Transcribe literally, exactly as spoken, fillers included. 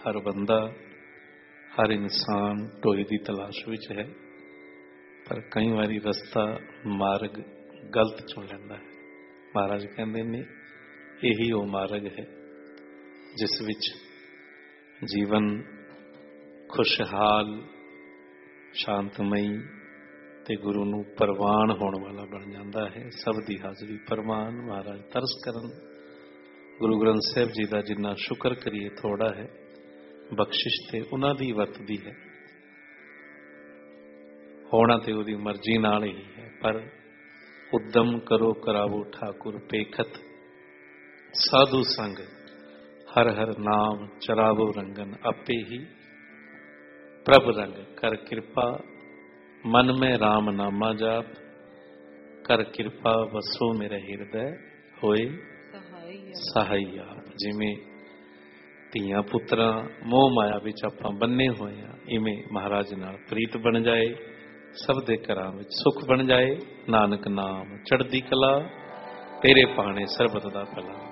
हर बंदा हर इंसान ढोई की तलाश विच है, पर कई बारी रस्ता मार्ग गलत चुन लैंदा है। महाराज कहते ने यही वो मार्ग है जिस विच जीवन खुशहाल शांतमई ते गुरु नूं परवान होने वाला बन जाता है। सब दी हाजरी परवान। महाराज तरस करन गुरु ग्रंथ साहिब जी का जिन्ना शुक्र करिए थोड़ा है, बख्शिश ते उन्हां दी वरतदी है, होना ते उहदी मर्जी नाल ही है। पर उद्यम करो करावो ठाकुर पेखत, साधु संग हर हर नाम चरावो रंगन, आपे ही प्रभ रंग कर कृपा मन में राम नामा जाप, कर कृपा वसो मेरे हृदय होए सहाई आप। जिमें धीआं पुत्रां मोह माया विच आपां बन्ने होए आ, इवें महाराज नाल प्रीत बन जाए, सब दे घरां विच सुख बन जाए। नानक नाम चढ़दी कला, तेरे पाने सरबत दा भला।